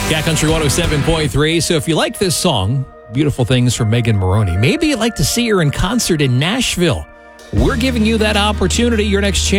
Cat Country 107.3. So if you like this song, Beautiful Things from Megan Moroney, maybe you'd like to see her in concert in Nashville. We're giving you that opportunity. Your next chance.